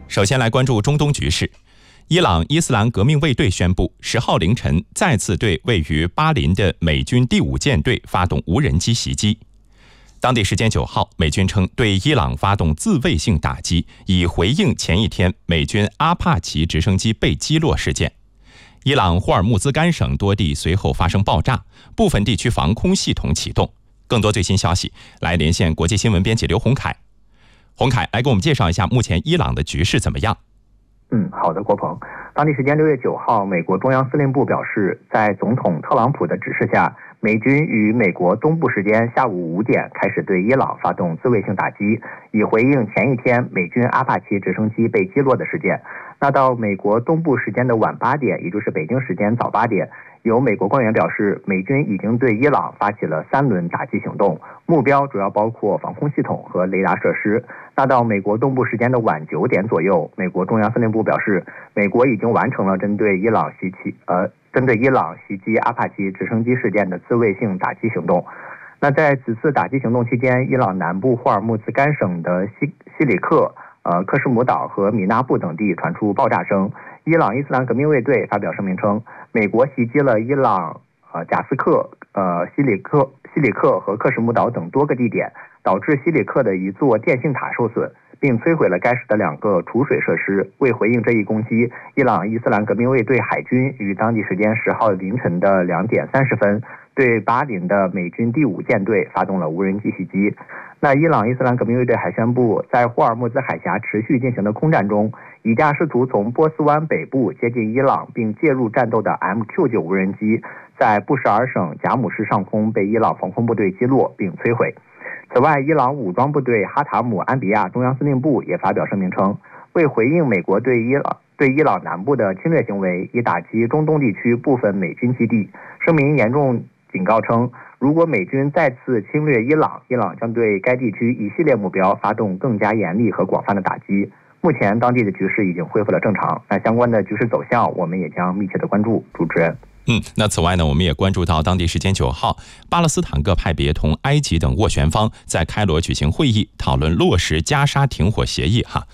首先来关注中东局势。伊朗伊斯兰革命卫队宣布，10号凌晨再次对位于巴林的美军第5舰队发动无人机袭击。当地时间9号，美军称对伊朗发动自卫性打击，以回应前一天美军阿帕奇直升机被击落事件。伊朗霍尔木兹干省多地随后发生爆炸，部分地区防空系统启动。更多最新消息，来连线国际新闻编辑刘洪凯。洪凯，来给我们介绍一下目前伊朗的局势怎么样？ 好的，国鹏。当地时间6月9号，美国中央司令部表示，在总统特朗普的指示下，美军于美国东部时间下午5点开始对伊朗发动自卫性打击，以回应前一天美军阿帕奇直升机被击落的事件。那到美国东部时间的晚8点，也就是北京时间早8点，有美国官员表示，美军已经对伊朗发起了3轮打击行动，目标主要包括防空系统和雷达设施。那到美国东部时间的晚9点左右，美国中央司令部表示，美国已经完成了针对伊朗袭击阿帕奇直升机事件的自卫性打击行动。那在此次打击行动期间，伊朗南部霍尔木兹干省的西里克、克什姆岛和米纳布等地传出爆炸声。伊朗伊斯兰革命卫队发表声明称，美国袭击了伊朗贾斯克、西里克和克什姆岛等多个地点，导致西里克的一座电信塔受损，并摧毁了该市的2个储水设施。为回应这一攻击，伊朗伊斯兰革命卫队海军于当地时间10号凌晨的2点30分对巴林的美军第5舰队发动了无人机袭击。那伊朗伊斯兰革命卫队还宣布，在霍尔木兹海峡持续进行的空战中，一架试图从波斯湾北部接近伊朗并介入战斗的 MQ-9 无人机，在布什尔省贾姆市上空被伊朗防空部队击落并摧毁。此外，伊朗武装部队哈塔姆安比亚中央司令部也发表声明称，为回应美国对伊朗南部的侵略行为，以打击中东地区部分美军基地。声明严重警告称，如果美军再次侵略伊朗将对该地区一系列目标发动更加严厉和广泛的打击。目前当地的局势已经恢复了正常，那相关的局势走向我们也将密切的关注。主持人。 那此外呢，我们也关注到当地时间9号，巴勒斯坦各派别同埃及等斡旋方在开罗举行会议，讨论落实加沙停火协议